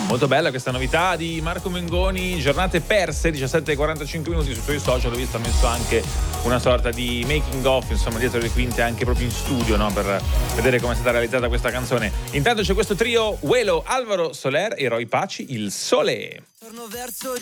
Molto bella questa novità di Marco Mengoni, giornate perse, 17:45 minuti sui suoi social. Ho visto, ha messo anche una sorta di making of, insomma, dietro le quinte, anche proprio in studio, no? Per vedere come è stata realizzata questa canzone. Intanto c'è questo trio: Welo, Alvaro Soler e Roy Paci, Il Sole.